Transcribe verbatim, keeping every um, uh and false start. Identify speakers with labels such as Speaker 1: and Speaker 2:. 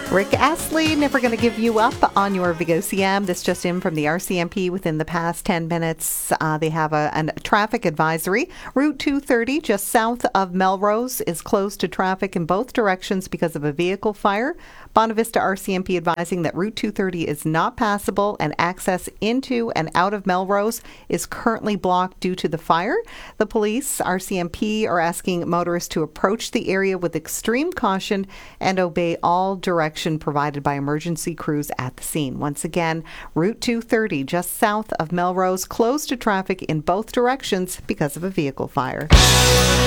Speaker 1: Rick Astley, never going to give you up on your Vigo C M. This just in from the R C M P within the past ten minutes. Uh, they have a, a traffic advisory. Route two thirty, just south of Melrose, is closed to traffic in both directions because of a vehicle fire. Bonavista R C M P advising that Route two thirty is not passable and access into and out of Melrose is currently blocked due to the fire. The police, R C M P, are asking motorists to approach the area with extreme caution and obey all directions provided by emergency crews at the scene. Once again, Route two thirty, just south of Melrose, closed to traffic in both directions because of a vehicle fire.